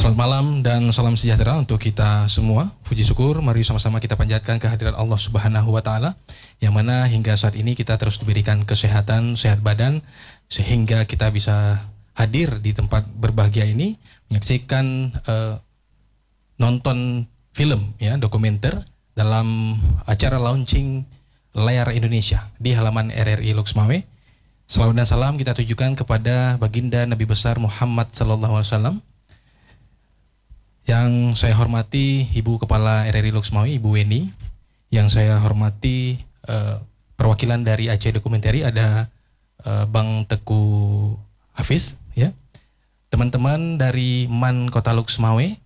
Selamat malam dan salam sejahtera untuk kita semua. Puji syukur, mari sama-sama kita panjatkan kehadiran Allah Subhanahu wa Ta'ala, yang mana hingga saat ini kita terus diberikan kesehatan, sehat badan, sehingga kita bisa hadir di tempat berbahagia ini, menyaksikan nonton film ya, dokumenter dalam acara launching layar Indonesia di halaman RRI Loksmawe. Salawat dan salam kita tujukan kepada baginda Nabi besar Muhammad sallallahu alaihi wasallam. Yang saya hormati Ibu Kepala RRI Loksmawe, Ibu Weni. Yang saya hormati perwakilan dari Aceh Dokumentari, ada Bang Teguh Hafiz ya. Teman-teman dari MAN Kota Loksmawe,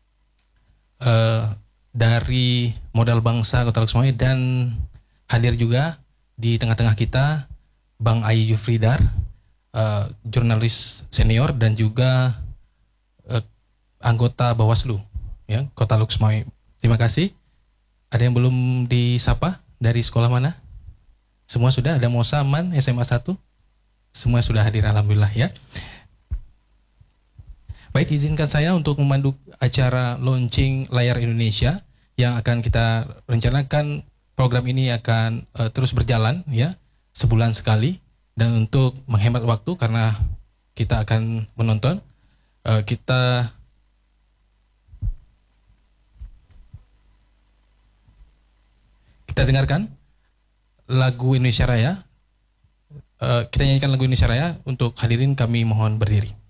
dari Modal Bangsa Kota Loksmawe, dan hadir juga di tengah-tengah kita Bang Ayi Jufridar, jurnalis senior dan juga anggota Bawaslu ya, Kota Loksmawe. Terima kasih. Ada yang belum disapa dari sekolah mana? Semua sudah, ada Mosa, Man, SMA 1. Semua sudah hadir, alhamdulillah ya. Baik, izinkan saya untuk memandu acara launching layar Indonesia yang akan kita rencanakan. Program ini akan terus berjalan ya, sebulan sekali, dan untuk menghemat waktu karena kita akan menonton, kita dengarkan lagu Indonesia Raya. Kita nyanyikan lagu Indonesia Raya. Untuk hadirin kami mohon berdiri.